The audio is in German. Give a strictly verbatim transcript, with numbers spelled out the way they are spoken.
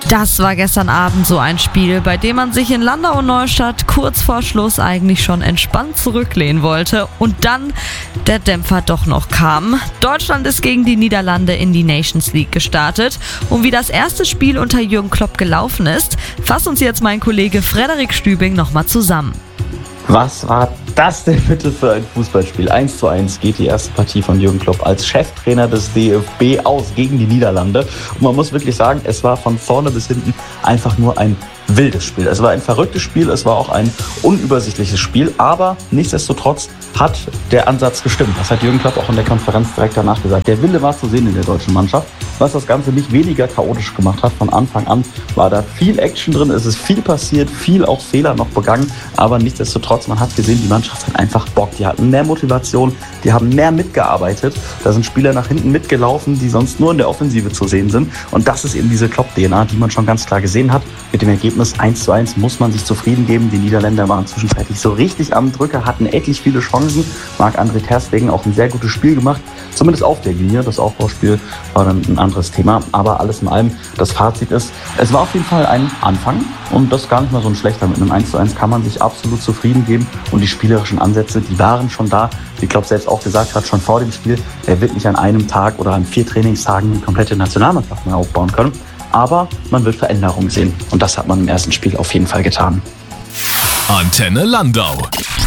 Das war gestern Abend so ein Spiel, bei dem man sich in Landau-Neustadt kurz vor Schluss eigentlich schon entspannt zurücklehnen wollte und dann der Dämpfer doch noch kam. Deutschland ist gegen die Niederlande in die Nations League gestartet und wie das erste Spiel unter Jürgen Klopp gelaufen ist, fasst uns jetzt mein Kollege Frederik Stübing nochmal zusammen. Was war das denn bitte für ein Fußballspiel? eins zu eins geht die erste Partie von Jürgen Klopp als Cheftrainer des D F B aus gegen die Niederlande. Und man muss wirklich sagen, es war von vorne bis hinten einfach nur ein wildes Spiel. Es war ein verrücktes Spiel, es war auch ein unübersichtliches Spiel, aber nichtsdestotrotz hat der Ansatz gestimmt. Das hat Jürgen Klopp auch in der Konferenz direkt danach gesagt. Der Wille war zu sehen in der deutschen Mannschaft, was das Ganze nicht weniger chaotisch gemacht hat. Von Anfang an war da viel Action drin, es ist viel passiert, viel auch Fehler noch begangen, aber nichtsdestotrotz, man hat gesehen, die Mannschaft hat einfach Bock, die hatten mehr Motivation, die haben mehr mitgearbeitet, da sind Spieler nach hinten mitgelaufen, die sonst nur in der Offensive zu sehen sind und das ist eben diese Klopp-D N A, die man schon ganz klar gesehen hat. Mit dem Ergebnis eins zu eins muss man sich zufrieden geben. Die Niederländer waren zwischenzeitlich so richtig am Drücker, hatten etlich viele Chancen. Marc-André ter Stegen auch ein sehr gutes Spiel gemacht, zumindest auf der Linie. Das Aufbauspiel war dann ein anderes Thema. Aber alles in allem, das Fazit ist, es war auf jeden Fall ein Anfang und das gar nicht mal so ein schlechter. Mit einem eins zu eins kann man sich absolut zufrieden geben und die spielerischen Ansätze, die waren schon da. Wie Klopp selbst auch gesagt hat, schon vor dem Spiel, er wird nicht an einem Tag oder an vier Trainingstagen die komplette Nationalmannschaft mehr aufbauen können. Aber man wird Veränderungen sehen. Und das hat man im ersten Spiel auf jeden Fall getan. Antenne Landau.